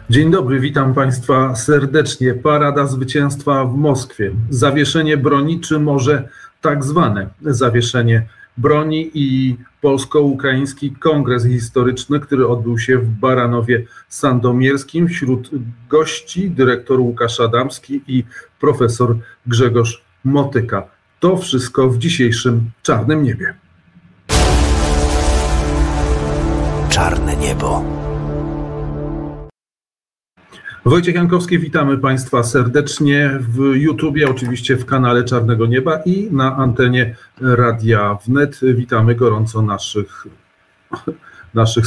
Dzień dobry, witam Państwa serdecznie. Parada zwycięstwa w Moskwie. Zawieszenie broni, czy może tak zwane zawieszenie broni i polsko-ukraiński kongres historyczny, który odbył się w Baranowie Sandomierskim. Wśród gości dyrektor Łukasz Adamski i profesor Grzegorz Motyka. To wszystko w dzisiejszym Czarnym Niebie. Czarne niebo. Wojciech Jankowski, witamy Państwa serdecznie w YouTubie, oczywiście w kanale Czarnego Nieba i na antenie Radia Wnet. Witamy gorąco naszych